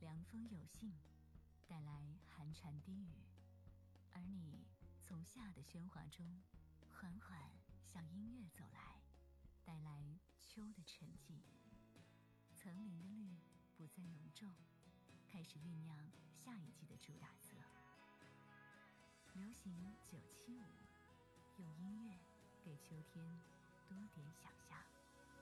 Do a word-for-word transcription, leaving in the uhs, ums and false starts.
凉风有信，带来寒蝉低语，而你从夏的喧哗中缓缓向音乐走来，带来秋的沉寂。层林的绿不再浓重，开始酝酿下一季的主打色。流行九七五，用音乐给秋天多点想象。